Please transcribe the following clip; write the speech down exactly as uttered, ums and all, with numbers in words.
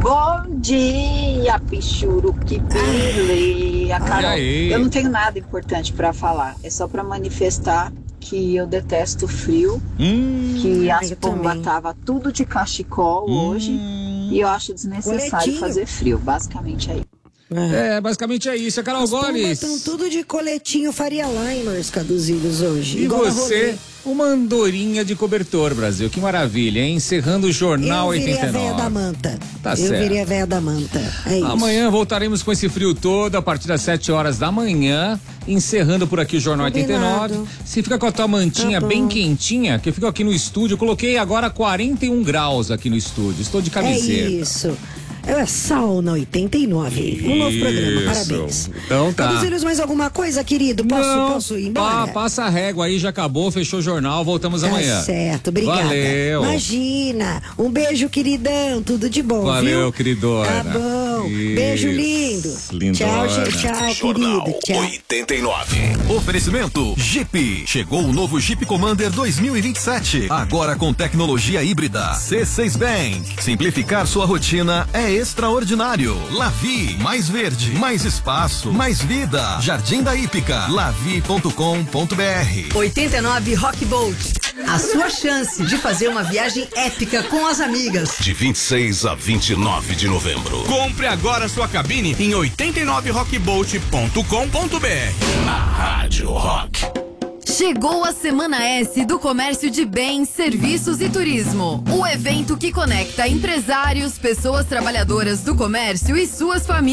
Bom dia, pichuru, que beleza. Carol, eu não tenho nada importante pra falar. É só pra manifestar que eu detesto frio, hum, que as pombas tava tudo de cachecol hum. hoje e eu acho desnecessário coletinho. Fazer frio. Basicamente é isso. É, basicamente é isso. A Carol Goles. Estão tudo de coletinho Faria Limers, Caduzidos, hoje. E você, uma andorinha de cobertor, Brasil. Que maravilha, hein? Encerrando o Jornal oitenta e nove. Eu virei a véia da manta. Tá Eu certo. Eu virei a véia da manta. É isso. Amanhã voltaremos com esse frio todo a partir das sete horas da manhã. Encerrando por aqui o Jornal Combinado. oitenta e nove. Você fica com a tua mantinha tá bem quentinha, que eu fico aqui no estúdio. Eu coloquei agora quarenta e um graus aqui no estúdio. Estou de camiseta. É isso. É Sauna oitenta e nove. Um novo programa, parabéns. Então tá. Caduzilos, mais alguma coisa, querido? Posso, Não, posso ir embora? Pá, passa a régua aí, já acabou, fechou o jornal, voltamos tá amanhã. Certo, obrigada. Valeu. Imagina. Um beijo, queridão, tudo de bom, Valeu, viu? queridona. Tá bom. Isso. Beijo lindo. Lindona. Tchau, gente, tchau, Jornal querido. Tchau. oitenta e nove. Oferecimento Jeep. Chegou o novo Jeep Commander dois mil e vinte e sete. Agora com tecnologia híbrida. C seis Bank. Simplificar sua rotina é extraordinário. Lavi, mais verde, mais espaço, mais vida. Jardim da Hípica, lavi ponto com ponto br. oitenta e nove Rock Boat. A sua chance de fazer uma viagem épica com as amigas. De vinte e seis a vinte e nove de novembro. Compre agora sua cabine em oitenta e nove rock boat ponto com ponto br. Na Rádio Rock. Chegou a Semana S do Comércio de Bens, Serviços e Turismo. O evento que conecta empresários, pessoas trabalhadoras do comércio e suas famílias.